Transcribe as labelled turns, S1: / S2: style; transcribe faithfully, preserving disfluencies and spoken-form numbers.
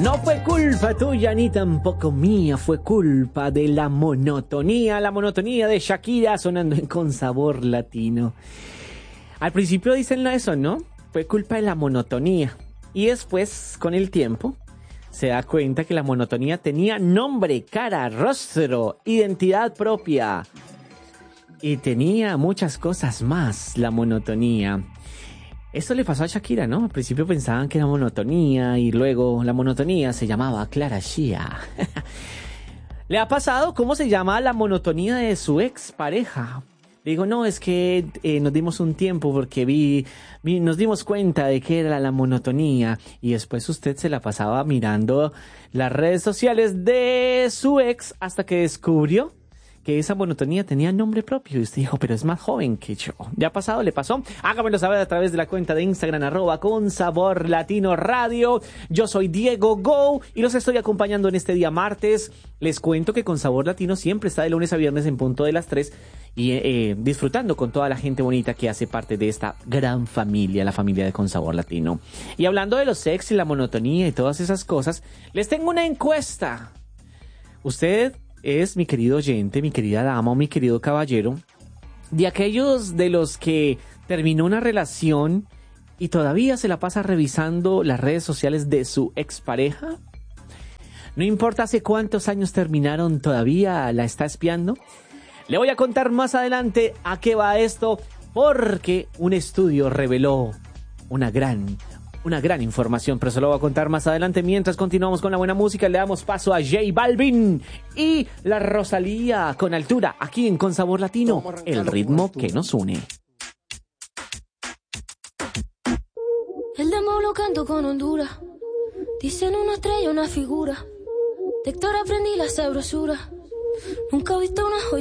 S1: No fue culpa tuya ni tampoco mía, fue culpa de la monotonía, la monotonía de Shakira sonando en Con Sabor Latino. Al principio dicen eso, ¿no? Fue culpa de la monotonía. Y después, con el tiempo, se da cuenta que la monotonía tenía nombre, cara, rostro, identidad propia. Y tenía muchas cosas más, la monotonía. Esto le pasó a Shakira, ¿no? Al principio pensaban que era monotonía y luego la monotonía se llamaba Clara Shia. ¿Le ha pasado cómo se llama la monotonía de su ex pareja? Digo, no, es que eh, nos dimos un tiempo porque vi, vi, nos dimos cuenta de que era la monotonía y después usted se la pasaba mirando las redes sociales de su ex hasta que descubrió que esa monotonía tenía nombre propio. Y usted dijo, pero es más joven que yo. ¿Ya ha pasado? ¿Le pasó? Hágamelo saber a través de la cuenta de Instagram, arroba Con Sabor Latino Radio. Yo soy Diego Go y los estoy acompañando en este día martes. Les cuento que Con Sabor Latino siempre está de lunes a viernes en punto de las tres y eh, disfrutando con toda la gente bonita que hace parte de esta gran familia, la familia de Con Sabor Latino. Y hablando de los sex y la monotonía y todas esas cosas, les tengo una encuesta. Usted es, mi querido oyente, mi querida dama o mi querido caballero, de aquellos de los que terminó una relación y todavía se la pasa revisando las redes sociales de su expareja. No importa hace cuántos años terminaron, todavía la está espiando. Le voy a contar más adelante a qué va esto, porque un estudio reveló una gran Una gran información, pero se lo voy a contar más adelante. Mientras continuamos con la buena música, le damos paso a J Balvin y la Rosalía con Altura, aquí en Con Sabor Latino, el ritmo que nos une.
S2: El demo lo canto con Honduras. Dicen una estrella, una figura. De Héctor aprendí la sabrosura. Nunca he visto una joya.